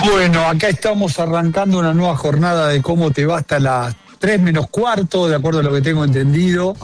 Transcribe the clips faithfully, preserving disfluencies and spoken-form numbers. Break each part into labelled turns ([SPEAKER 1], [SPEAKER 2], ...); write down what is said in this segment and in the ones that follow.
[SPEAKER 1] Bueno, acá estamos arrancando una nueva jornada de Cómo Te Va hasta las tres menos cuarto, de acuerdo a lo que tengo entendido.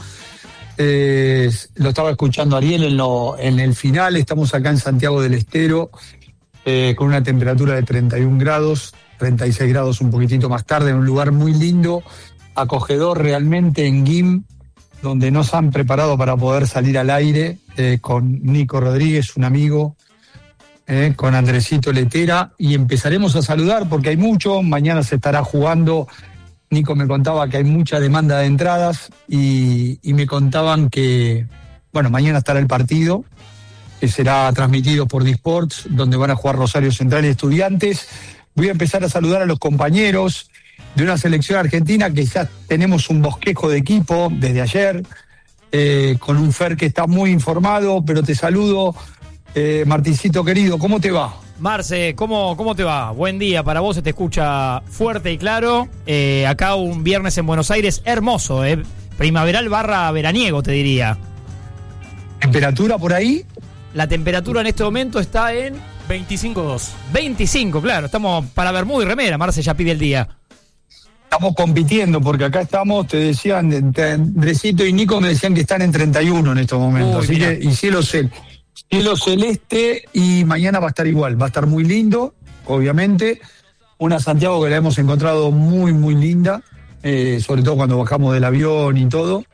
[SPEAKER 1] Eh, lo estaba escuchando Ariel en, lo, en el final. Estamos acá en Santiago del Estero eh, con una temperatura de treinta y un grados, treinta y seis grados un poquitito más tarde, en un lugar muy lindo, acogedor realmente en Guim, donde nos han preparado para poder salir al aire eh, con Nico Rodríguez, un amigo, eh, con Andresito Letera, y empezaremos a saludar porque hay mucho. Mañana se estará jugando. Nico me contaba que hay mucha demanda de entradas y, y me contaban que, bueno, mañana estará el partido, que será transmitido por Disports, donde van a jugar Rosario Central y Estudiantes. Voy a empezar a saludar a los compañeros de una selección argentina que ya tenemos un bosquejo de equipo desde ayer, eh, con un Fer que está muy informado, pero te saludo, eh, Martincito querido, ¿cómo te va?
[SPEAKER 2] Marce, ¿cómo, ¿cómo te va? Buen día para vos, se te escucha fuerte y claro. Eh, acá un viernes en Buenos Aires hermoso, eh, primaveral barra veraniego, te diría.
[SPEAKER 1] ¿Temperatura por ahí?
[SPEAKER 2] La temperatura en este momento está en
[SPEAKER 3] veinticinco dos.
[SPEAKER 2] veinticinco, claro, estamos para Bermuda y remera, Marce ya pide el día.
[SPEAKER 1] Estamos compitiendo porque acá estamos, te decían, Andresito y Nico me decían que están en treinta y uno en estos momentos. Uy, así mirá. que, y cielo, cel, cielo celeste, y mañana va a estar igual, va a estar muy lindo, obviamente. Una Santiago que la hemos encontrado muy, muy linda, eh, sobre todo cuando bajamos del avión y todo.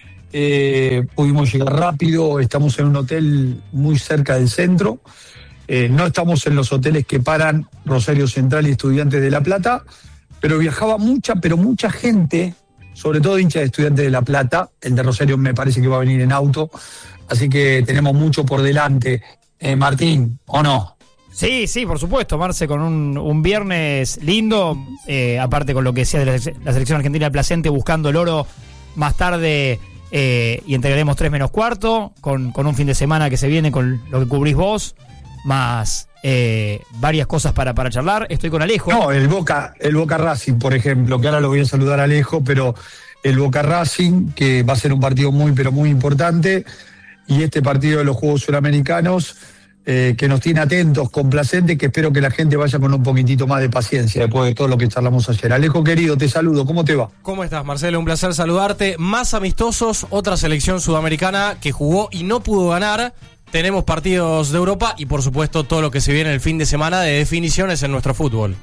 [SPEAKER 1] Eh, pudimos llegar rápido, estamos en un hotel muy cerca del centro. Eh, no estamos en los hoteles que paran Rosario Central y Estudiantes de La Plata, pero viajaba mucha, pero mucha gente, sobre todo hinchas de Estudiantes de La Plata. El de Rosario me parece que va a venir en auto, así que tenemos mucho por delante. Eh, Martín, ¿o no?
[SPEAKER 2] Sí, sí, por supuesto, Marce, con un, un viernes lindo, eh, aparte con lo que decía de la, la selección argentina del Placente buscando el oro más tarde, eh, y entregaremos tres menos cuarto, con, con un fin de semana que se viene con lo que cubrís vos, más eh, varias cosas para, para charlar. Estoy con Alejo.
[SPEAKER 1] No, el Boca, el Boca Racing, por ejemplo, que ahora lo voy a saludar a Alejo, pero el Boca Racing, que va a ser un partido muy, pero muy importante, y este partido de los Juegos Suramericanos, eh, que nos tiene atentos, complacentes, que espero que la gente vaya con un poquitito más de paciencia después de todo lo que charlamos ayer. Alejo querido, te saludo, ¿cómo te va?
[SPEAKER 3] ¿Cómo estás, Marcelo? Un placer saludarte. Más amistosos, otra selección sudamericana que jugó y no pudo ganar. Tenemos partidos de Europa y, por supuesto, todo lo que se viene el fin de semana de definiciones en nuestro fútbol.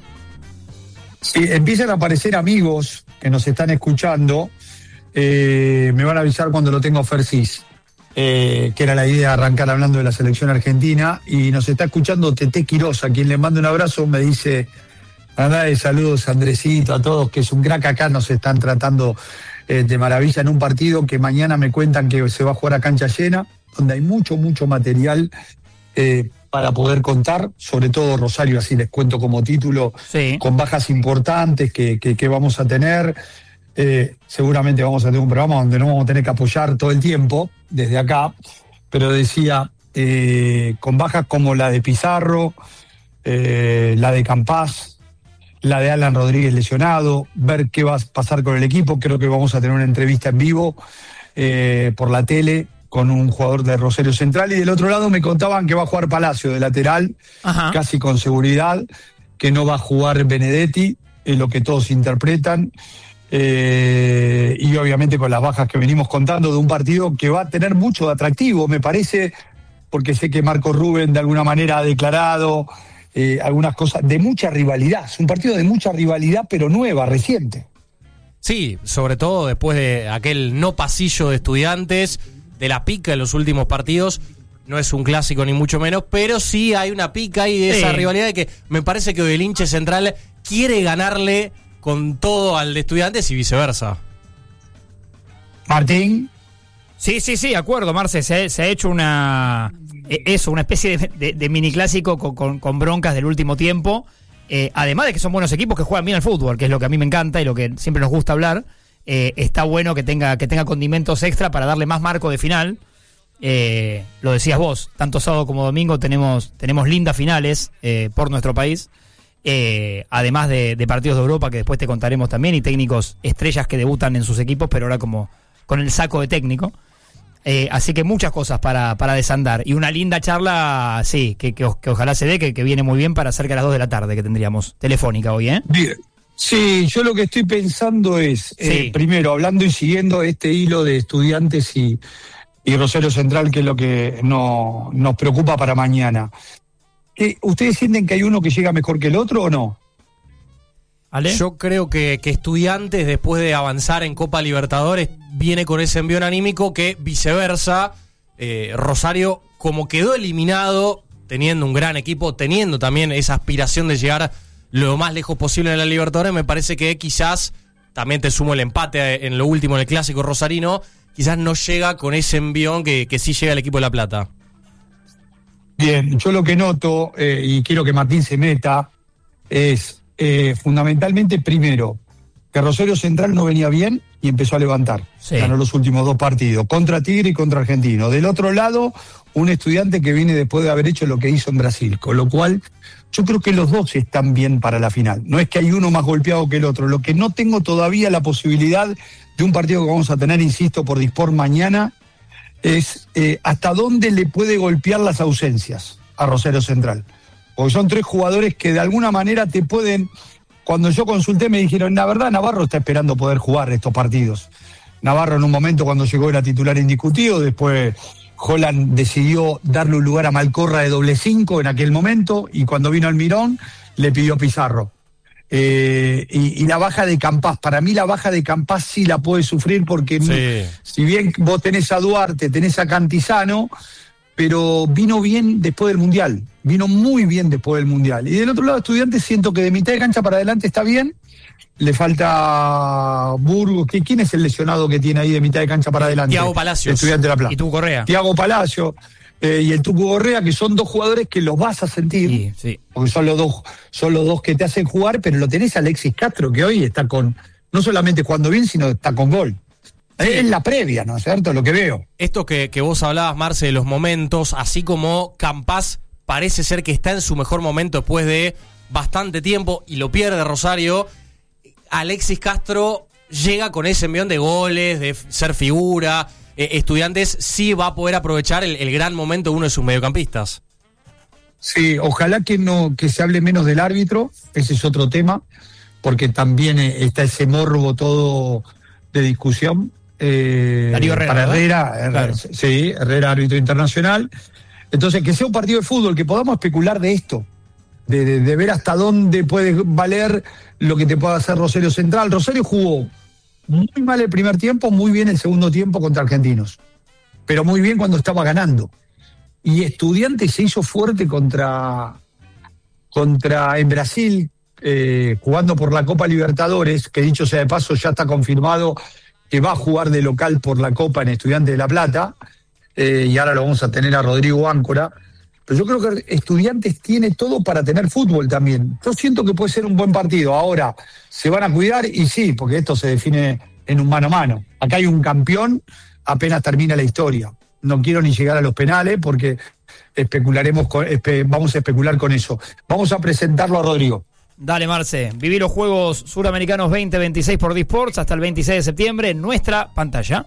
[SPEAKER 1] Sí, empiezan a aparecer amigos que nos están escuchando. Eh, me van a avisar cuando lo tenga Fercis, eh, que era la idea de arrancar hablando de la selección argentina. Y nos está escuchando Tete Quiroz, a quien le mando un abrazo. Me dice, nada de saludos a Andresito, a todos, que es un crack acá. Nos están tratando eh, de maravilla en un partido que mañana me cuentan que se va a jugar a cancha llena, donde hay mucho, mucho material eh, para poder contar, sobre todo Rosario, así les cuento como título, sí, con bajas importantes que, que, que vamos a tener. Eh, seguramente vamos a tener un programa donde no vamos a tener que apoyar todo el tiempo, desde acá, pero decía, eh, con bajas como la de Pizarro, eh, la de Campás, la de Alan Rodríguez lesionado, ver qué va a pasar con el equipo. Creo que vamos a tener una entrevista en vivo eh, por la tele, con un jugador de Rosario Central, y del otro lado me contaban que va a jugar Palacio de lateral, ajá, casi con seguridad, que no va a jugar Benedetti, es lo que todos interpretan, eh, y obviamente con las bajas que venimos contando de un partido que va a tener mucho de atractivo, me parece, porque sé que Marco Rubén de alguna manera ha declarado eh, algunas cosas de mucha rivalidad, es un partido de mucha rivalidad, pero nueva, reciente.
[SPEAKER 3] Sí, sobre todo después de aquel no pasillo de Estudiantes, de la pica en los últimos partidos. No es un clásico ni mucho menos, pero sí hay una pica y de sí, esa rivalidad de que me parece que hoy el hincha central quiere ganarle con todo al de Estudiantes y viceversa.
[SPEAKER 1] Martín.
[SPEAKER 2] Sí, sí, sí, de acuerdo, Marce, se, se ha hecho una eso, una especie de, de, de mini clásico con, con, con broncas del último tiempo, eh, además de que son buenos equipos que juegan bien al fútbol, que es lo que a mí me encanta y lo que siempre nos gusta hablar. Eh, está bueno que tenga que tenga condimentos extra para darle más marco de final. Eh, lo decías vos, tanto sábado como domingo tenemos tenemos lindas finales eh, por nuestro país, eh, además de, de partidos de Europa que después te contaremos también, y técnicos estrellas que debutan en sus equipos, pero ahora como con el saco de técnico. Eh, así que muchas cosas para, para desandar. Y una linda charla, sí, que, que, que ojalá se dé, que, que viene muy bien para cerca de las dos de la tarde que tendríamos telefónica hoy, ¿eh?
[SPEAKER 1] Bien. Sí, yo lo que estoy pensando es, eh,
[SPEAKER 2] Sí.
[SPEAKER 1] primero, hablando y siguiendo este hilo de Estudiantes y, y Rosario Central, que es lo que no, nos preocupa para mañana. Eh, ¿Ustedes sienten que hay uno que llega mejor que el otro o no?
[SPEAKER 2] ¿Ale?
[SPEAKER 3] Yo creo que, que Estudiantes, después de avanzar en Copa Libertadores, viene con ese envión anímico que, viceversa, eh, Rosario, como quedó eliminado, teniendo un gran equipo, teniendo también esa aspiración de llegar lo más lejos posible en la Libertadores, me parece que quizás, también te sumo el empate en lo último en el Clásico Rosarino, quizás no llega con ese envión que, que sí llega el equipo de La Plata.
[SPEAKER 1] Bien, yo lo que noto, eh, y quiero que Martín se meta, es eh, fundamentalmente, primero, que Rosario Central no venía bien y empezó a levantar.
[SPEAKER 2] Sí.
[SPEAKER 1] Ganó los últimos dos partidos, contra Tigre y contra Argentino. Del otro lado, un Estudiante que viene después de haber hecho lo que hizo en Brasil, con lo cual yo creo que los dos están bien para la final. No es que hay uno más golpeado que el otro. Lo que no tengo todavía la posibilidad de un partido que vamos a tener, insisto, por Disport mañana, es eh, hasta dónde le puede golpear las ausencias a Rosario Central. Porque son tres jugadores que de alguna manera te pueden... Cuando yo consulté me dijeron, la verdad, Navarro está esperando poder jugar estos partidos. Navarro en un momento cuando llegó era titular indiscutido, después Holland decidió darle un lugar a Malcorra de doble cinco en aquel momento, y cuando vino Almirón le pidió Pizarro. Eh, y, y la baja de Campás, para mí la baja de Campás sí la puede sufrir porque
[SPEAKER 3] Sí.
[SPEAKER 1] no, si bien vos tenés a Duarte, tenés a Cantizano, pero vino bien después del Mundial, vino muy bien después del Mundial. Y del otro lado, Estudiantes, siento que de mitad de cancha para adelante está bien, le falta Burgos. ¿Quién es el lesionado que tiene ahí de mitad de cancha para adelante?
[SPEAKER 2] Thiago Palacios.
[SPEAKER 1] Estudiante de La Plata.
[SPEAKER 2] Y tú, Correa.
[SPEAKER 1] Thiago Palacio eh, y el Tucu Correa, que son dos jugadores que los vas a sentir,
[SPEAKER 2] Sí, sí.
[SPEAKER 1] porque son los dos, son los dos que te hacen jugar, pero lo tenés a Alexis Castro, que hoy está con, no solamente jugando bien, sino está con gol. Es la previa, ¿no es cierto? Lo que veo.
[SPEAKER 3] Esto que, que vos hablabas, Marce, de los momentos, así como Campás parece ser que está en su mejor momento después de bastante tiempo y lo pierde Rosario, Alexis Castro llega con ese envión de goles, de ser figura. Eh, Estudiantes sí va a poder aprovechar el, el gran momento de uno de sus mediocampistas.
[SPEAKER 1] Sí, ojalá que no que se hable menos del árbitro, ese es otro tema, porque también eh, está ese morbo todo de discusión. Eh,
[SPEAKER 2] Darío Herrera,
[SPEAKER 1] para
[SPEAKER 2] ¿verdad?
[SPEAKER 1] Herrera, Herrera,
[SPEAKER 2] Claro.
[SPEAKER 1] sí, Herrera árbitro internacional. Entonces, que sea un partido de fútbol, que podamos especular de esto, de, de, de ver hasta dónde puede valer lo que te pueda hacer Rosario Central. Rosario jugó muy mal el primer tiempo, muy bien el segundo tiempo contra Argentinos, pero muy bien cuando estaba ganando. Y Estudiantes se hizo fuerte contra, contra en Brasil, eh, jugando por la Copa Libertadores, que dicho sea de paso ya está confirmado que va a jugar de local por la Copa en Estudiantes de La Plata, eh, y ahora lo vamos a tener a Rodrigo Áncora. Pero yo creo que Estudiantes tiene todo para tener fútbol también. Yo siento que puede ser un buen partido. Ahora, se van a cuidar y sí, porque esto se define en un mano a mano. Acá hay un campeón apenas termina la historia. No quiero ni llegar a los penales porque especularemos con, espe, vamos a especular con eso. Vamos a presentarlo a Rodrigo.
[SPEAKER 2] Dale, Marce. Viví los Juegos Suramericanos veinte veintiséis por Disports hasta el veintiséis de septiembre en nuestra pantalla.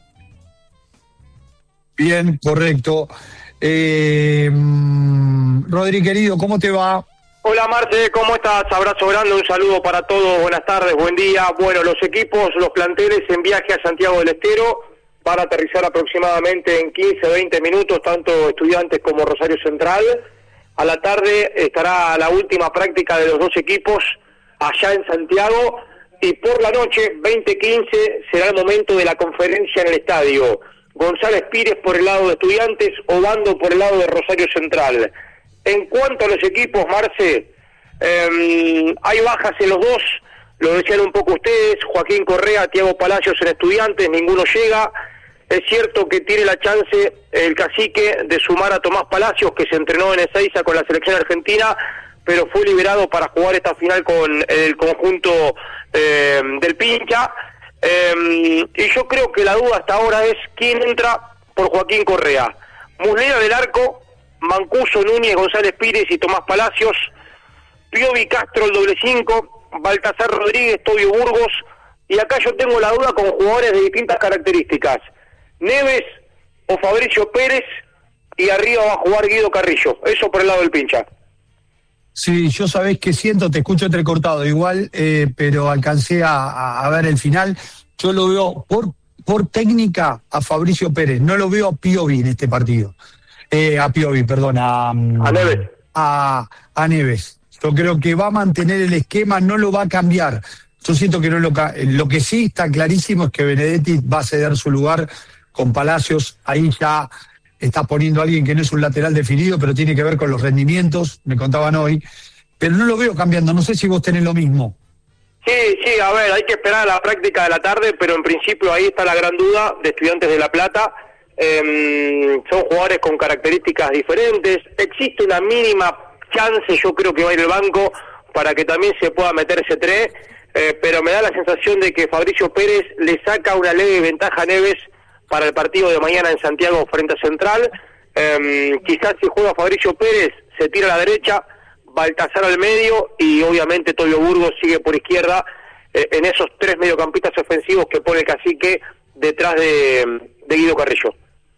[SPEAKER 1] Bien, correcto. Eh, Rodri, querido, ¿cómo te va?
[SPEAKER 4] Hola Marce, ¿cómo estás? Abrazo grande, un saludo para todos, buenas tardes, buen día. Bueno, los equipos, los planteles en viaje a Santiago del Estero van a aterrizar aproximadamente en quince, veinte minutos, tanto Estudiantes como Rosario Central. A la tarde estará la última práctica de los dos equipos allá en Santiago y por la noche, veinte quince, será el momento de la conferencia en el estadio. González Pires por el lado de Estudiantes, Obando por el lado de Rosario Central. En cuanto a los equipos, Marce, eh, hay bajas en los dos, lo decían un poco ustedes, Joaquín Correa, Thiago Palacios en Estudiantes, ninguno llega. Es cierto que tiene la chance el cacique de sumar a Tomás Palacios, que se entrenó en Ezeiza con la selección argentina, pero fue liberado para jugar esta final con el conjunto eh, del Pincha. Eh, y yo creo que la duda hasta ahora es quién entra por Joaquín Correa. Muslera del arco, Mancuso, Núñez, González Pires y Tomás Palacios, Piovi Castro el doble cinco, Baltasar Rodríguez, Tobio Burgos, y acá yo tengo la duda con jugadores de distintas características. Neves o Fabricio Pérez, y arriba va a jugar Guido Carrillo. Eso por el lado del pincha.
[SPEAKER 1] Sí, yo sabés que siento, te escucho entrecortado igual, eh, pero alcancé a, a ver el final. Yo lo veo por, por técnica a Fabricio Pérez, no lo veo a Piovi en este partido. Eh, a Piovi, perdón, a,
[SPEAKER 4] A Neves.
[SPEAKER 1] A, a Neves. Yo creo que va a mantener el esquema, no lo va a cambiar. Yo siento que no lo lo que sí está clarísimo es que Benedetti va a ceder su lugar con Palacios. Ahí ya está poniendo a alguien que no es un lateral definido, pero tiene que ver con los rendimientos, me contaban hoy. Pero no lo veo cambiando, no sé si vos tenés lo mismo.
[SPEAKER 4] Sí, sí, a ver, hay que esperar a la práctica de la tarde, pero en principio ahí está la gran duda de Estudiantes de La Plata. Eh, son jugadores con características diferentes. Existe una mínima chance, yo creo que va a ir el banco para que también se pueda meter ese tres, eh, pero me da la sensación de que Fabricio Pérez le saca una leve ventaja a Neves para el partido de mañana en Santiago frente a Central. Eh, quizás si juega Fabricio Pérez se tira a la derecha, Baltasar al medio y obviamente Tolio Burgos sigue por izquierda, eh, en esos tres mediocampistas ofensivos que pone el Cacique detrás de, de Guido Carrillo.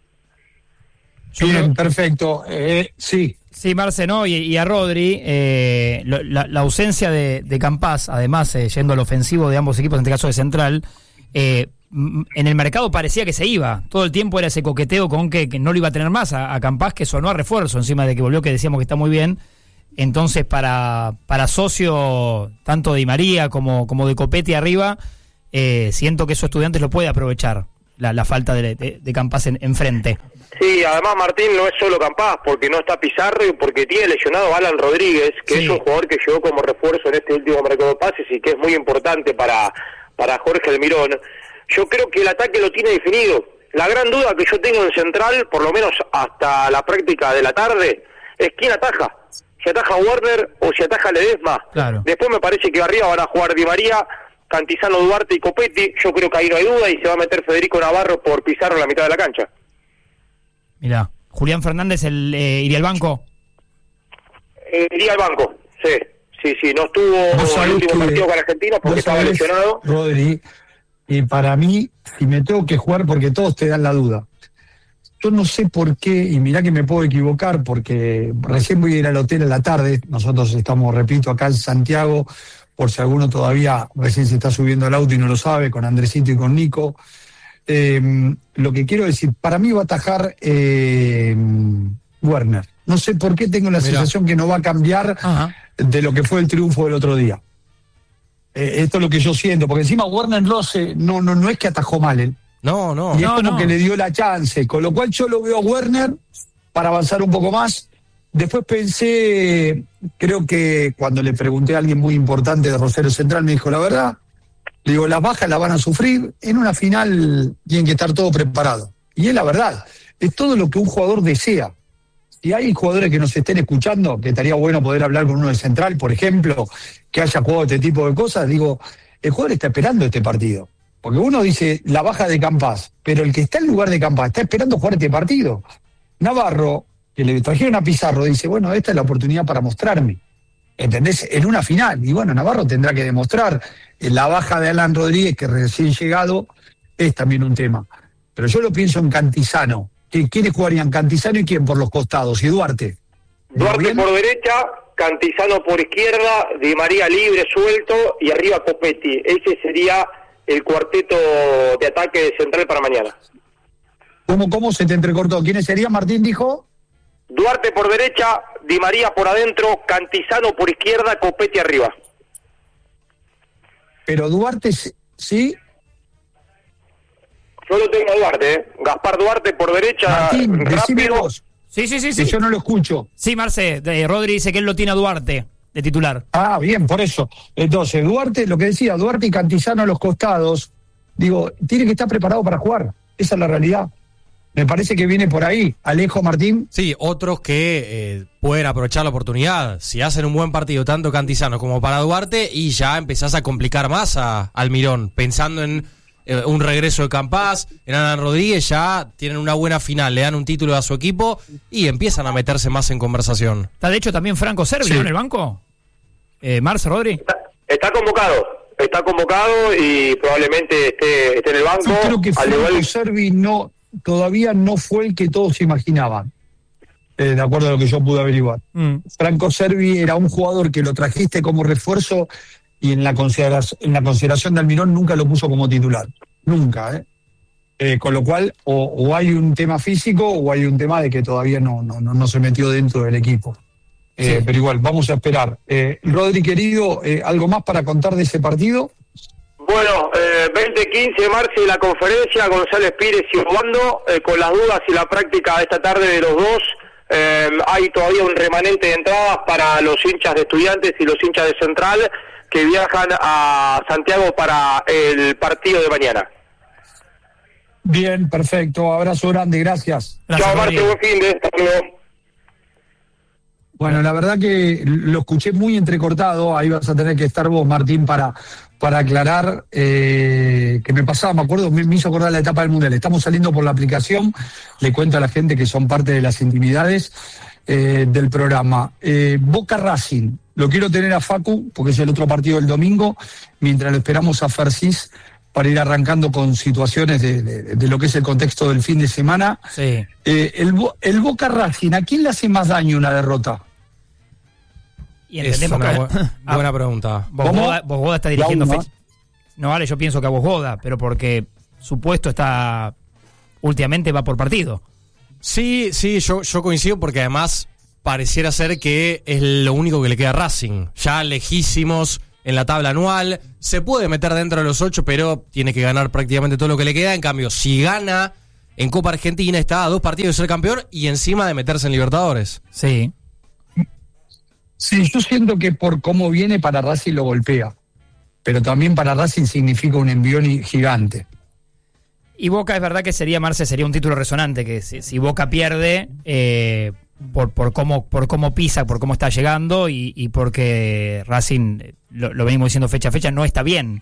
[SPEAKER 1] Bien, perfecto. Eh, sí.
[SPEAKER 2] Sí, Marce, ¿no? Y, y a Rodri, eh, lo, la, la ausencia de, de Campás, además, eh, yendo al ofensivo de ambos equipos, en este caso de Central, eh, en el mercado parecía que se iba. Todo el tiempo era ese coqueteo con que, que no lo iba a tener más a, a Campás, que sonó a refuerzo, encima de que volvió, que decíamos que está muy bien. Entonces, para, para socio, tanto de Di María como, como de Copetti arriba, eh, siento que esos Estudiantes lo puede aprovechar, la, la falta de, de, de Campás en, enfrente.
[SPEAKER 4] Sí, además Martín no es solo Campás, porque no está Pizarro y porque tiene lesionado a Alan Rodríguez, que sí. Es un jugador que llegó como refuerzo en este último mercado de pases y que es muy importante para, para Jorge Almirón. Yo creo que el ataque lo tiene definido. La gran duda que yo tengo en Central, por lo menos hasta la práctica de la tarde, es quién ataja. Si ataja Werner o si ataja Ledesma.
[SPEAKER 2] Claro.
[SPEAKER 4] Después me parece que arriba van a jugar Di María, Cantizano, Duarte y Copetti. Yo creo que ahí no hay duda y se va a meter Federico Navarro por Pizarro en la mitad de la cancha.
[SPEAKER 2] Mirá, Julián Fernández el, eh, iría al banco.
[SPEAKER 4] Eh, iría al banco, sí, sí, sí, no estuvo en el último partido con Argentina porque estaba
[SPEAKER 1] sabés,
[SPEAKER 4] lesionado.
[SPEAKER 1] Rodri, y para mí, si me tengo que jugar, porque todos te dan la duda, yo no sé por qué, y mirá que me puedo equivocar, porque recién voy a ir al hotel en la tarde, nosotros estamos, repito, acá en Santiago, por si alguno todavía recién se está subiendo al auto y no lo sabe, con Andresito y con Nico. Eh, lo que quiero decir, para mí va a atajar eh, Werner. No sé por qué tengo la Mirá. sensación que no va a cambiar Ajá. de lo que fue el triunfo del otro día. Eh, esto es lo que yo siento, porque encima Werner Rose no, no, no es que atajó mal él.
[SPEAKER 3] No, no.
[SPEAKER 1] Y es
[SPEAKER 3] no,
[SPEAKER 1] como
[SPEAKER 3] no.
[SPEAKER 1] que le dio la chance, con lo cual yo lo veo a Werner para avanzar un poco más. Después pensé, creo que cuando le pregunté a alguien muy importante de Rosario Central, me dijo la verdad. Le digo, las bajas las van a sufrir. En una final tienen que estar todo preparado. Y es la verdad. Es todo lo que un jugador desea. Si hay jugadores que nos estén escuchando, que estaría bueno poder hablar con uno de Central, por ejemplo, que haya jugado este tipo de cosas, digo, el jugador está esperando este partido. Porque uno dice la baja de Campás, pero el que está en lugar de Campás está esperando jugar este partido. Navarro, que le trajeron a Pizarro, dice, bueno, esta es la oportunidad para mostrarme. ¿Entendés? En una final. Y bueno, Navarro tendrá que demostrar. La baja de Alan Rodríguez, que recién llegado, es también un tema. Pero yo lo pienso en Cantizano. ¿Quiénes jugarían? Cantizano y quién por los costados. ¿Y Duarte?
[SPEAKER 4] Duarte por derecha, Cantizano por izquierda, Di María libre, suelto, y arriba Copetti. Ese sería el cuarteto de ataque de Central para mañana.
[SPEAKER 1] ¿Cómo, cómo se te entrecortó? ¿Quiénes serían, Martín, dijo?
[SPEAKER 4] Duarte por derecha, Di María por adentro, Cantizano por izquierda, Copetti arriba.
[SPEAKER 1] Pero Duarte, ¿sí?
[SPEAKER 4] Yo lo tengo a Duarte, ¿eh? Gaspar Duarte por derecha,
[SPEAKER 1] Martín,
[SPEAKER 4] rápido.
[SPEAKER 1] Vos.
[SPEAKER 2] Sí, sí, sí, sí.
[SPEAKER 1] Que yo no lo escucho.
[SPEAKER 2] Sí, Marce, de, Rodri dice que él lo tiene a Duarte de titular.
[SPEAKER 1] Ah, bien, por eso. Entonces, Duarte, lo que decía, Duarte y Cantizano a los costados, digo, tiene que estar preparado para jugar. Esa es la realidad. Me parece que viene por ahí. Alejo, Martín.
[SPEAKER 3] Sí, otros que eh, pueden aprovechar la oportunidad. Si hacen un buen partido, tanto Cantizano como para Duarte, y ya empezás a complicar más a Almirón. Pensando en eh, un regreso de Campás, en Alan Rodríguez, ya tienen una buena final, le dan un título a su equipo y empiezan a meterse más en conversación.
[SPEAKER 2] Está de hecho también Franco Servi, sí. ¿no? En el banco. Eh, Marce, Rodri.
[SPEAKER 4] Está, está convocado. Está convocado y probablemente esté, esté en el banco.
[SPEAKER 1] Yo creo que
[SPEAKER 4] al
[SPEAKER 1] Franco
[SPEAKER 4] igual...
[SPEAKER 1] Servi no, todavía no fue el que todos imaginaban, eh, de acuerdo a lo que yo pude averiguar. Mm. Franco Cervi era un jugador que lo trajiste como refuerzo y en la consideración, en la consideración de Almirón nunca lo puso como titular, nunca, ¿eh? Eh, con lo cual, o, o hay un tema físico o hay un tema de que todavía no, no, no, no se metió dentro del equipo. Eh, sí. Pero igual, vamos a esperar. Eh, Rodri, querido, eh, ¿algo más para contar de ese partido?
[SPEAKER 4] Bueno, eh, veinte quince, Marce, la conferencia, González Pires y Obando, eh, con las dudas y la práctica de esta tarde de los dos. Eh, hay todavía un remanente de entradas para los hinchas de Estudiantes y los hinchas de Central que viajan a Santiago para el partido de mañana.
[SPEAKER 1] Bien, perfecto. Abrazo grande, gracias.
[SPEAKER 4] Chao, Marce, buen fin de esta.
[SPEAKER 1] Bueno, la verdad que lo escuché muy entrecortado. Ahí vas a tener que estar vos, Martín, para, para aclarar eh, que me pasaba, me acuerdo, me, me hizo acordar la etapa del Mundial. Estamos saliendo por la aplicación, le cuento a la gente que son parte de las intimidades eh, del programa. Eh, Boca Racing, lo quiero tener a Facu, porque es el otro partido del domingo, mientras lo esperamos a Fercis para ir arrancando con situaciones de, de, de lo que es el contexto del fin de semana.
[SPEAKER 2] Sí.
[SPEAKER 1] Eh, el, el Boca Racing, ¿a quién le hace más daño una derrota?
[SPEAKER 2] Y entendemos
[SPEAKER 3] es una
[SPEAKER 2] que...
[SPEAKER 3] bu- buena pregunta.
[SPEAKER 2] Bosgoda, Bosgoda está dirigiendo
[SPEAKER 1] una.
[SPEAKER 2] fecha. No vale, yo pienso que a Bosgoda, pero porque su puesto está... últimamente va por partido.
[SPEAKER 3] Sí, sí, yo, yo coincido porque además pareciera ser que es lo único que le queda a Racing. Ya lejísimos en la tabla anual, se puede meter dentro de los ocho, pero tiene que ganar prácticamente todo lo que le queda. En cambio, si gana en Copa Argentina, está a dos partidos de ser campeón y encima de meterse en Libertadores.
[SPEAKER 2] Sí.
[SPEAKER 1] Sí, yo siento que por cómo viene para Racing lo golpea, pero también para Racing significa un envión gigante.
[SPEAKER 2] Y Boca es verdad que sería, Marce, sería un título resonante, que si, si Boca pierde, eh, por, por, cómo, por cómo pisa, por cómo está llegando y, y porque Racing, lo, lo venimos diciendo fecha a fecha, no está bien.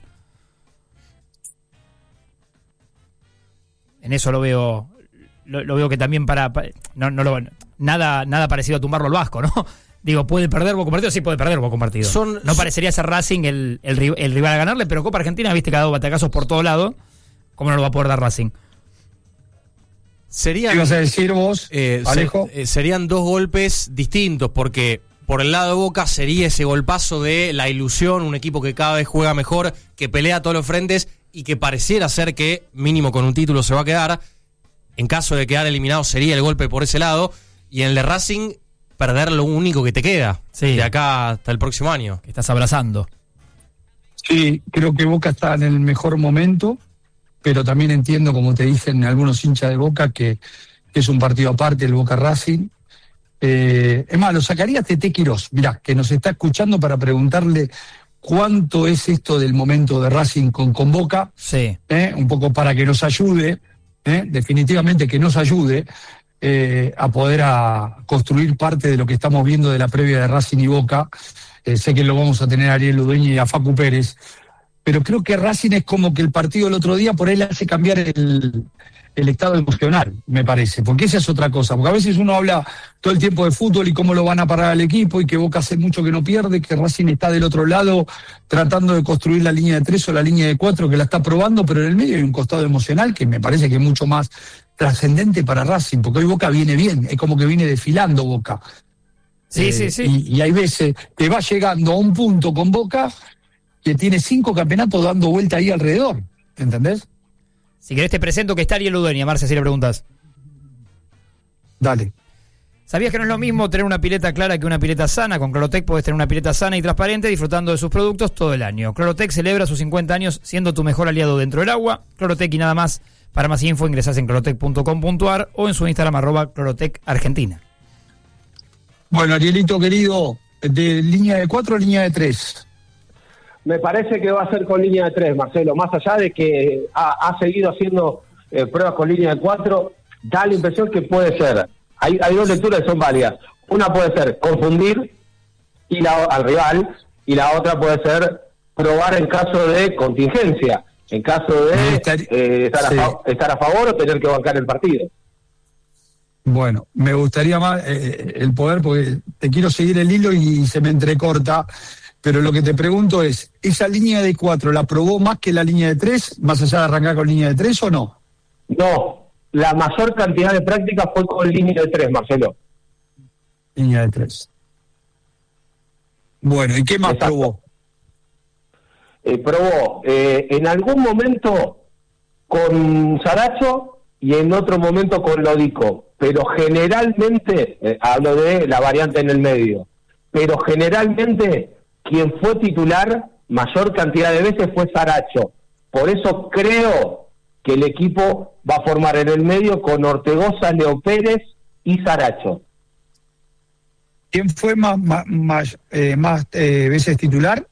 [SPEAKER 2] En eso lo veo, lo, lo veo que también para, para no, no lo, nada, nada parecido a tumbarlo al Vasco, ¿no? Digo, ¿puede perder Boca un partido? Sí, puede perder Boca un partido. Son, no parecería ser Racing el, el, el rival a ganarle, pero Copa Argentina, viste que ha dado batacazos por todos lados. ¿Cómo no lo va a poder dar Racing?
[SPEAKER 3] Serían,
[SPEAKER 1] ¿Qué ibas a decir vos,
[SPEAKER 3] eh,
[SPEAKER 1] Alejo?
[SPEAKER 3] Se, eh, serían dos golpes distintos, porque por el lado de Boca sería ese golpazo de la ilusión, un equipo que cada vez juega mejor, que pelea a todos los frentes y que pareciera ser que mínimo con un título se va a quedar. En caso de quedar eliminado sería el golpe por ese lado. Y en el de Racing, perder lo único que te queda, sí, de acá hasta el próximo año.
[SPEAKER 2] Que estás abrazando.
[SPEAKER 1] Sí, creo que Boca está en el mejor momento, pero también entiendo, como te dicen algunos hinchas de Boca, que, que es un partido aparte el Boca Racing. Eh, es más, lo sacaría Tete Quirós, mirá, que nos está escuchando para preguntarle cuánto es esto del momento de Racing con, con Boca,
[SPEAKER 2] sí.
[SPEAKER 1] eh, un poco para que nos ayude, eh, definitivamente que nos ayude eh, a poder a construir parte de lo que estamos viendo de la previa de Racing y Boca. Eh, sé que lo vamos a tener a Ariel Ludueña y a Facu Pérez, pero creo que Racing es como que el partido del otro día por ahí le hace cambiar el, el estado emocional, me parece, porque esa es otra cosa, porque a veces uno habla todo el tiempo de fútbol y cómo lo van a parar al equipo y que Boca hace mucho que no pierde, que Racing está del otro lado tratando de construir la línea de tres o la línea de cuatro que la está probando, pero en el medio hay un costado emocional que me parece que es mucho más trascendente para Racing, porque hoy Boca viene bien, es como que viene desfilando Boca.
[SPEAKER 2] Sí,
[SPEAKER 1] eh,
[SPEAKER 2] sí, sí.
[SPEAKER 1] Y, y hay veces que va llegando a un punto con Boca que tiene cinco campeonatos dando vuelta ahí alrededor, ¿entendés?
[SPEAKER 2] Si querés te presento que está Ariel Ludueña, Marce, si le preguntas.
[SPEAKER 1] Dale.
[SPEAKER 2] ¿Sabías que no es lo mismo tener una pileta clara que una pileta sana? Con Clorotec podés tener una pileta sana y transparente disfrutando de sus productos todo el año. Clorotec celebra sus cincuenta años siendo tu mejor aliado dentro del agua. Clorotec y nada más. Para más info ingresás en clorotec punto com punto a r o en su Instagram arroba Clorotec Argentina.
[SPEAKER 1] Bueno, Arielito querido, ¿de línea de cuatro o línea de tres?
[SPEAKER 5] Me parece que va a ser con línea de tres, Marcelo. Más allá de que ha, ha seguido haciendo eh, pruebas con línea de cuatro, da la impresión que puede ser. Hay, hay dos lecturas que son válidas. Una puede ser confundir y la, al rival, y la otra puede ser probar en caso de contingencia, en caso de
[SPEAKER 1] estar,
[SPEAKER 5] eh, estar,
[SPEAKER 1] sí.
[SPEAKER 5] a, estar a favor o tener que bancar el partido.
[SPEAKER 1] Bueno, me gustaría más eh, el poder, porque te quiero seguir el hilo y se me entrecorta. Pero lo que te pregunto es, ¿esa línea de cuatro la probó más que la línea de tres, más allá de arrancar con línea de tres o no?
[SPEAKER 5] No, la mayor cantidad de prácticas fue con línea de tres, Marcelo.
[SPEAKER 1] Línea de tres. Bueno, ¿y qué más
[SPEAKER 5] Exacto.
[SPEAKER 1] probó?
[SPEAKER 5] Eh, probó eh, en algún momento con Saracho y en otro momento con Lodico, pero generalmente, eh, hablo de la variante en el medio, pero generalmente quien fue titular mayor cantidad de veces fue Saracho. Por eso creo que el equipo va a formar en el medio con Ortegoza, Leo Pérez y Saracho.
[SPEAKER 1] ¿Quién fue más, más, más, eh, más eh, veces titular?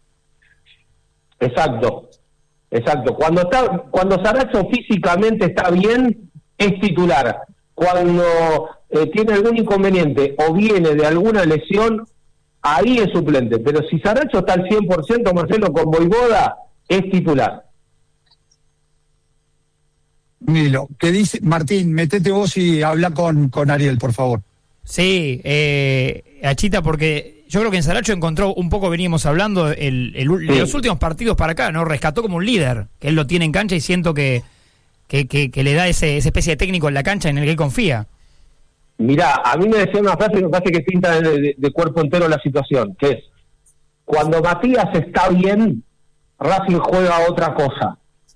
[SPEAKER 5] Exacto, exacto. Cuando está, cuando Saracho físicamente está bien, es titular. Cuando eh, tiene algún inconveniente o viene de alguna lesión, ahí es suplente. Pero si Saracho está al cien por ciento, Marcelo, con Voivoda, es titular.
[SPEAKER 1] Milo, ¿qué dice? Martín, metete vos y habla con, con Ariel, por favor.
[SPEAKER 2] Sí, eh, Achita, porque yo creo que en Saracho encontró, un poco veníamos hablando, el, el, sí. de los últimos partidos para acá, ¿no? Rescató como un líder, que él lo tiene en cancha y siento que, que, que, que le da ese, esa especie de técnico en la cancha en el que él confía.
[SPEAKER 5] Mirá, a mí me decía una frase que me parece que pinta de, de, de cuerpo entero la situación, que es, cuando Matías está bien, Racing juega otra cosa.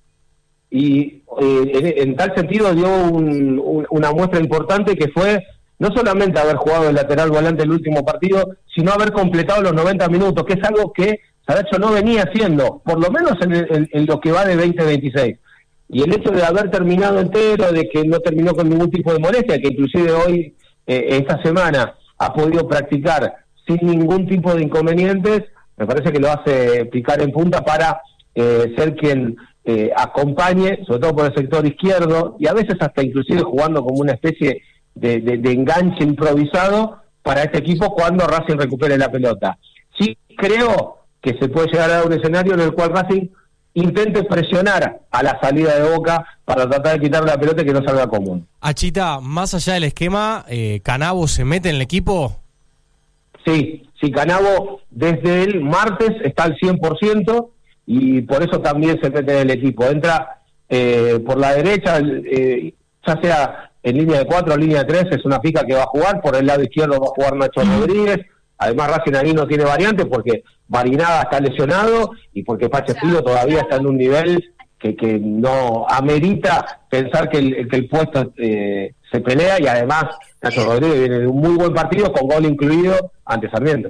[SPEAKER 5] Y eh, en, en tal sentido dio un, un, una muestra importante que fue no solamente haber jugado el lateral volante el último partido, sino haber completado los noventa minutos, que es algo que Saracho no venía haciendo, por lo menos en, en, en lo que va de veinte veintiséis. Y el hecho de haber terminado entero, de que no terminó con ningún tipo de molestia, que inclusive hoy, eh, esta semana, ha podido practicar sin ningún tipo de inconvenientes, me parece que lo hace picar en punta para eh, ser quien eh, acompañe, sobre todo por el sector izquierdo, y a veces hasta inclusive jugando como una especie de, de, de enganche improvisado para este equipo cuando Racing recupere la pelota. Sí creo que se puede llegar a un escenario en el cual Racing intente presionar a la salida de Boca para tratar de quitar la pelota y que no salga común.
[SPEAKER 3] Achita, más allá del esquema, eh, ¿Canavo se mete en el equipo?
[SPEAKER 5] Sí, sí, Canavo desde el martes está al cien por ciento y por eso también se mete en el equipo. Entra eh, por la derecha, eh, ya sea en línea de cuatro o línea de tres, es una pica que va a jugar. Por el lado izquierdo va a jugar Nacho Rodríguez. Además, Racing ahí no tiene variante porque Barinaga está lesionado y porque Pache Filo todavía está en un nivel que, que no amerita pensar que el, que el puesto eh, se pelea. Y además, Nacho Rodríguez viene de un muy buen partido con gol incluido ante Sarmiento.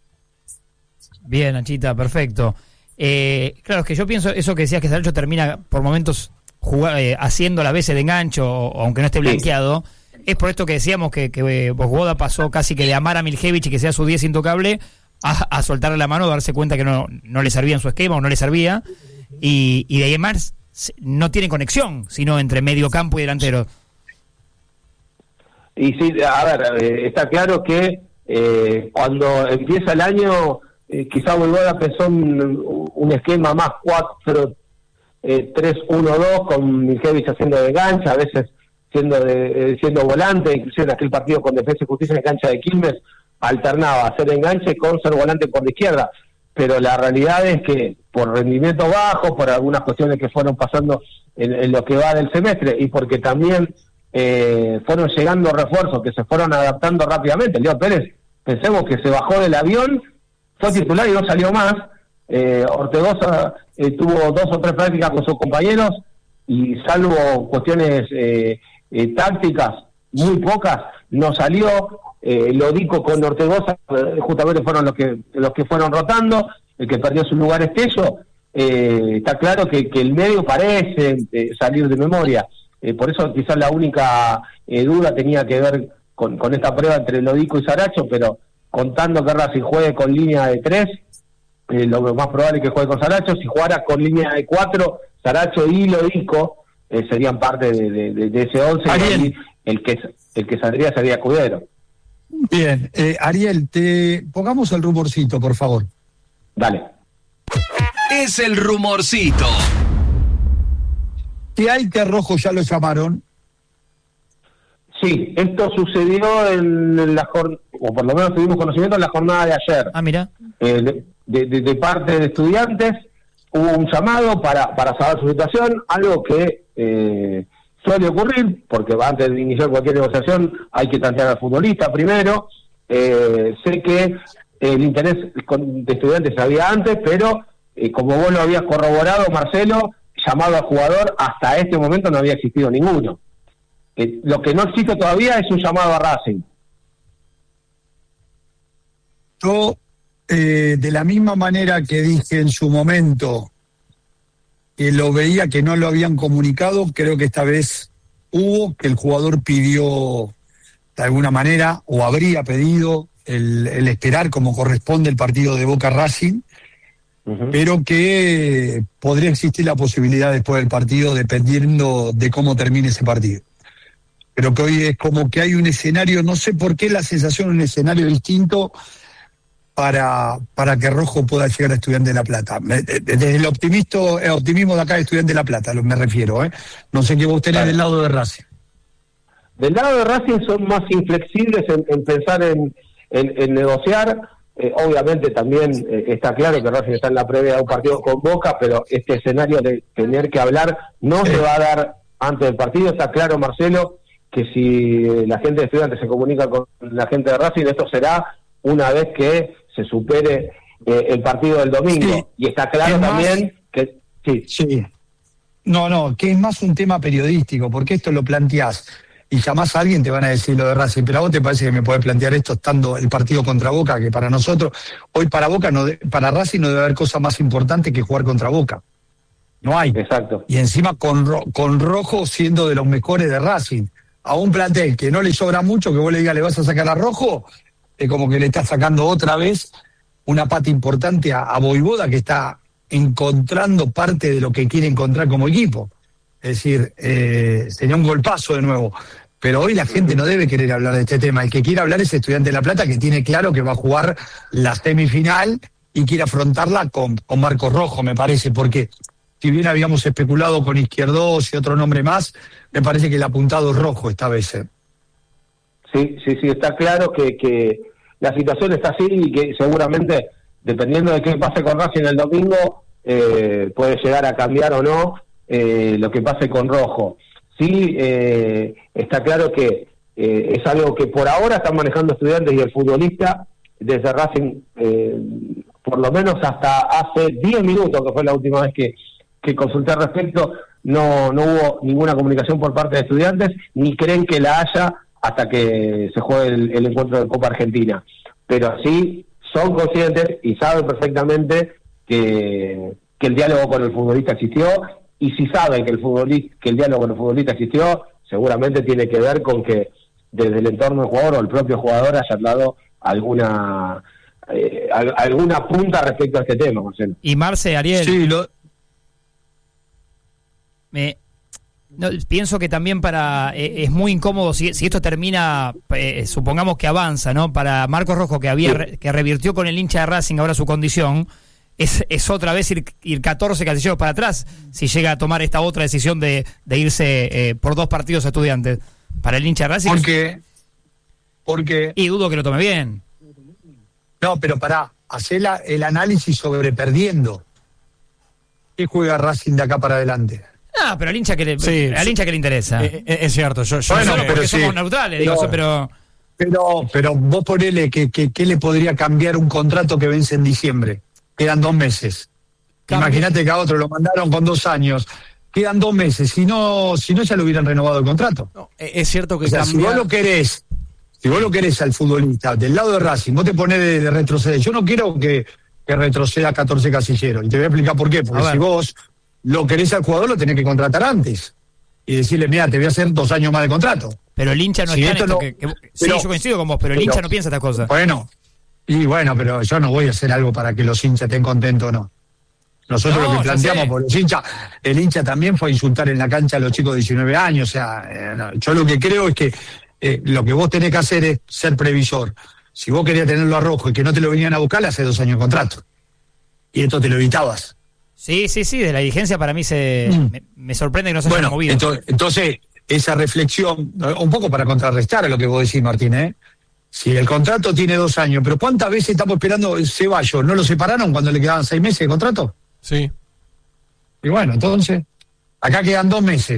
[SPEAKER 2] Bien, Achita, perfecto. Eh, claro, es que yo pienso eso que decías, que Saracho termina por momentos jugar, eh, haciendo la veces de engancho, o, aunque no esté blanqueado. Sí. Es por esto que decíamos que, que Voivoda pasó casi que de amar a Miljevich y que sea su diez intocable a, a soltarle la mano, darse cuenta que no, no le servía en su esquema o no le servía, y, y de ahí en más no tiene conexión, sino entre medio campo y delantero.
[SPEAKER 5] Y sí, a ver, eh, está claro que eh, cuando empieza el año, eh, quizá Voivoda pensó un, un esquema más cuatro tres uno dos, con Miljevich haciendo de gancha, a veces siendo de, eh, siendo volante, inclusive en aquel partido con Defensa y Justicia en cancha de Quilmes, alternaba hacer enganche con ser volante por la izquierda, pero la realidad es que por rendimiento bajo, por algunas cuestiones que fueron pasando en, en lo que va del semestre, y porque también eh, fueron llegando refuerzos que se fueron adaptando rápidamente. Leo Pérez, pensemos que se bajó del avión, fue titular y no salió más. eh, Ortegoza eh, tuvo dos o tres prácticas con sus compañeros, y salvo cuestiones eh, eh, tácticas, muy pocas, no salió. eh, Lodico con Ortegoza eh, justamente fueron los que los que fueron rotando. El que perdió su lugar es Tello. Eh, está claro que, que el medio parece eh, salir de memoria. Eh, por eso quizás la única eh, duda tenía que ver con, con esta prueba entre Lodico y Saracho, pero contando que Racing juegue con línea de tres, eh, lo más probable es que juegue con Saracho. Si jugara con línea de cuatro, Saracho y Lodico eh, serían parte de, de, de, de ese once, y el que el que saldría sería Escudero.
[SPEAKER 1] Bien, eh, Ariel, te pongamos el rumorcito, por favor.
[SPEAKER 5] Dale.
[SPEAKER 6] Es el rumorcito.
[SPEAKER 1] ¿Qué hay que Rojo ya lo llamaron?
[SPEAKER 5] Sí, esto sucedió en la jornada, o por lo menos tuvimos conocimiento en la jornada de ayer.
[SPEAKER 2] Ah, mira.
[SPEAKER 5] Eh, de, de, de, de parte de Estudiantes hubo un llamado para, para saber su situación, algo que eh, suele ocurrir, porque antes de iniciar cualquier negociación hay que tantear al futbolista primero. Eh, sé que el interés de Estudiantes había antes, pero eh, como vos lo habías corroborado, Marcelo, llamado al jugador, hasta este momento no había existido ninguno. Eh, lo que no existe todavía es un llamado a Racing.
[SPEAKER 1] Yo, eh, de la misma manera que dije en su momento que lo veía que no lo habían comunicado, creo que esta vez hubo, que el jugador pidió de alguna manera, o habría pedido el, el esperar como corresponde el partido de Boca Racing, uh-huh. pero que podría existir la posibilidad después del partido, dependiendo de cómo termine ese partido. Pero que hoy es como que hay un escenario, no sé por qué la sensación, un escenario distinto para, para que Rojo pueda llegar a Estudiantes de La Plata. Desde el optimismo, el optimismo de acá de Estudiantes de La Plata, lo me refiero, ¿eh? No sé qué vos tenés claro. del lado de Racing.
[SPEAKER 5] Del lado de Racing son más inflexibles en, en pensar en, en, en negociar. Eh, obviamente también eh, está claro que Racing está en la previa de un partido con Boca, pero este escenario de tener que hablar no sí. se va a dar antes del partido. Está claro, Marcelo, que si la gente de Estudiantes se comunica con la gente de Racing, esto será una vez que se supere eh, el partido del domingo. Sí. Y está claro es también más, que... Sí.
[SPEAKER 1] sí. No, no, que es más un tema periodístico, porque esto lo planteás y llamás a alguien, te van a decir lo de Racing, pero a vos te parece que me podés plantear esto estando el partido contra Boca, que para nosotros, hoy para Boca, no de, para Racing no debe haber cosa más importante que jugar contra Boca. No hay.
[SPEAKER 5] Exacto.
[SPEAKER 1] Y encima con, con Rojo siendo de los mejores de Racing. A un plantel que no le sobra mucho, que vos le digas le vas a sacar a Rojo, es como que le estás sacando otra vez una pata importante a, a Voivoda, que está encontrando parte de lo que quiere encontrar como equipo. Es decir, eh, sería un golpazo de nuevo. Pero hoy la gente no debe querer hablar de este tema. El que quiere hablar es Estudiante de La Plata, que tiene claro que va a jugar la semifinal y quiere afrontarla con, con Marcos Rojo, me parece, porque si bien habíamos especulado con Izquierdos y otro nombre más, me parece que el apuntado es Rojo esta vez. ¿eh?
[SPEAKER 5] Sí, sí, sí, está claro que, que la situación está así y que seguramente, dependiendo de qué pase con Racing el domingo, eh, puede llegar a cambiar o no eh, lo que pase con Rojo. Sí, eh, está claro que eh, es algo que por ahora están manejando Estudiantes y el futbolista desde Racing, eh, por lo menos hasta hace diez minutos, que fue la última vez que, que consulté al respecto, no, no hubo ninguna comunicación por parte de Estudiantes, ni creen que la haya hasta que se juegue el, el encuentro de Copa Argentina. Pero sí son conscientes y saben perfectamente que, que el diálogo con el futbolista existió, y si saben que el futbolista, que el diálogo con el futbolista existió, seguramente tiene que ver con que desde el entorno del jugador o el propio jugador hayan dado alguna eh, alguna punta respecto a este tema, Marcelo.
[SPEAKER 2] Y Marce, Ariel,
[SPEAKER 1] sí, lo...
[SPEAKER 2] me no, pienso que también para eh, es muy incómodo si, si esto termina, eh, supongamos que avanza, ¿no? Para Marcos Rojo, que había sí. que revirtió con el hincha de Racing ahora su condición, es, es otra vez ir, ir catorce casilleros para atrás si llega a tomar esta otra decisión de, de irse eh, por dos partidos a Estudiantes. Para el hincha de Racing.
[SPEAKER 1] Porque, porque
[SPEAKER 2] y dudo que lo tome bien.
[SPEAKER 1] No, pero pará, hacé la, el análisis sobre perdiendo. ¿Qué juega Racing de acá para adelante?
[SPEAKER 2] Ah, pero al hincha que le,
[SPEAKER 3] sí,
[SPEAKER 2] al hincha que le interesa.
[SPEAKER 3] Es, es cierto, yo, yo
[SPEAKER 2] bueno,
[SPEAKER 3] sé,
[SPEAKER 2] pero porque
[SPEAKER 1] sí.
[SPEAKER 2] somos neutrales, digo
[SPEAKER 1] pero,
[SPEAKER 2] eso, pero
[SPEAKER 1] pero pero vos ponele que, que, que le podría cambiar un contrato que vence en diciembre. Quedan dos meses. Imagínate que a otro lo mandaron con dos años. Quedan dos meses. Si no, si no ya lo hubieran renovado el contrato.
[SPEAKER 3] No, es cierto que
[SPEAKER 1] o sea,
[SPEAKER 3] cambiar...
[SPEAKER 1] si vos lo querés, si vos lo querés al futbolista del lado de Racing, vos te ponés de, de retroceder. Yo no quiero que, que retroceda catorce casilleros. Y te voy a explicar por qué. Porque si vos lo querés al jugador, lo tenés que contratar antes. Y decirle, mira, te voy a hacer dos años más de contrato.
[SPEAKER 2] Pero el hincha no
[SPEAKER 1] si
[SPEAKER 2] está en esto.
[SPEAKER 1] No,
[SPEAKER 2] que, que,
[SPEAKER 1] pero,
[SPEAKER 2] sí, yo coincido con vos, pero el pero, hincha no piensa estas cosas.
[SPEAKER 1] Bueno, y bueno, pero yo no voy a hacer algo para que los hinchas estén contentos, no. Nosotros no, lo que planteamos por los hinchas, el hincha también fue a insultar en la cancha a los chicos de diecinueve años. O sea, eh, no, yo lo que creo es que eh, lo que vos tenés que hacer es ser previsor. Si vos querías tenerlo a Rojo y que no te lo venían a buscar, le hace dos años de contrato. Y esto te lo evitabas.
[SPEAKER 2] Sí, sí, sí, de la dirigencia para mí se mm. me, me sorprende que no se
[SPEAKER 1] bueno,
[SPEAKER 2] haya movido.
[SPEAKER 1] Entonces, entonces, esa reflexión, un poco para contrarrestar a lo que vos decís, Martín, ¿eh? Si el contrato tiene dos años, pero ¿cuántas veces estamos esperando el Ceballos? ¿No lo separaron cuando le quedaban seis meses de contrato?
[SPEAKER 3] Sí.
[SPEAKER 1] Y bueno, entonces, acá quedan dos meses.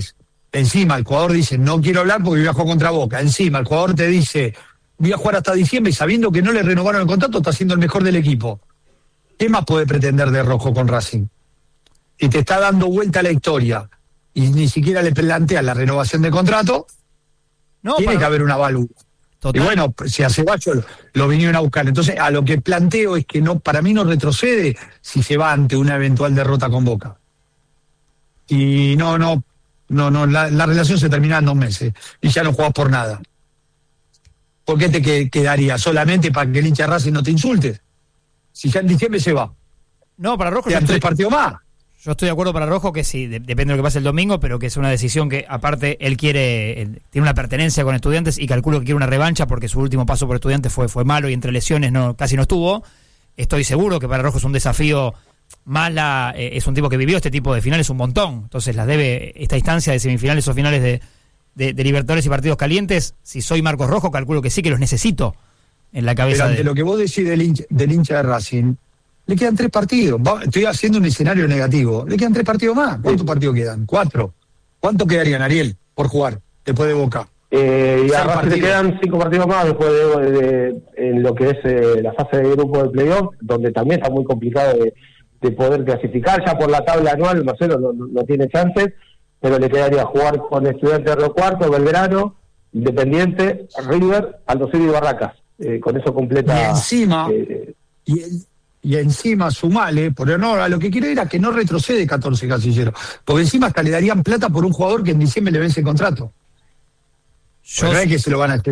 [SPEAKER 1] Encima el jugador dice, no quiero hablar porque voy a jugar contra Boca. Encima el jugador te dice, voy a jugar hasta diciembre y sabiendo que no le renovaron el contrato, está siendo el mejor del equipo. ¿Qué más puede pretender de Rojo con Racing? Y te está dando vuelta la historia y ni siquiera le plantea la renovación de contrato,
[SPEAKER 2] No,
[SPEAKER 1] tiene
[SPEAKER 2] para-
[SPEAKER 1] que haber una válvula.
[SPEAKER 2] Total.
[SPEAKER 1] Y bueno, si a Ceballos lo, lo vinieron a buscar. Entonces, a lo que planteo es que no, para mí no retrocede si se va ante una eventual derrota con Boca. Y no, no, no, no, la, la relación se termina en dos meses y ya no jugás por nada. ¿Por qué te que- quedaría? ¿Solamente para que el hincha de Racing no te insulte? Si ya en diciembre se va,
[SPEAKER 2] No, para Rojo yo
[SPEAKER 1] quedan
[SPEAKER 2] estoy,
[SPEAKER 1] tres partidos más.
[SPEAKER 2] yo estoy de acuerdo para Rojo que sí, de- depende de lo que pase el domingo, pero que es una decisión que aparte él quiere, él tiene una pertenencia con Estudiantes y calculo que quiere una revancha porque su último paso por Estudiantes fue, fue malo y entre lesiones no casi no estuvo. Estoy seguro que para Rojo es un desafío más la, eh, es un tipo que vivió este tipo de finales un montón, entonces las debe esta instancia de semifinales o finales de, de, de Libertadores y partidos calientes. Si soy Marcos Rojo, calculo que sí que los necesito en la
[SPEAKER 1] Pero
[SPEAKER 2] cabeza
[SPEAKER 1] ante
[SPEAKER 2] de
[SPEAKER 1] lo que vos decís del hincha, del hincha de Racing, le quedan tres partidos. Va- estoy haciendo un escenario negativo. Le quedan tres partidos más. ¿Cuántos partidos quedan? Cuatro. ¿Cuánto quedarían, Ariel, por jugar después de Boca?
[SPEAKER 5] Eh, y
[SPEAKER 1] Seis
[SPEAKER 5] a Racing le
[SPEAKER 1] partidos.
[SPEAKER 5] quedan cinco partidos más después de, de- en lo que es eh, la fase de grupo de playoff, donde también está muy complicado de, de poder clasificar. Ya por la tabla anual, Marcelo no, no, no tiene chances, pero le quedaría jugar con Estudiantes de Río Cuarto, Belgrano, Independiente, River, Aldo Civi y Barracas. Eh, con eso completa.
[SPEAKER 1] Y encima,
[SPEAKER 5] eh,
[SPEAKER 1] y, el- y encima sumale, pero no, a lo que quiero era que no retrocede catorce casilleros. Porque encima hasta le darían plata por un jugador que en diciembre le vence el contrato.
[SPEAKER 2] Yo
[SPEAKER 1] Pues no es que se lo van a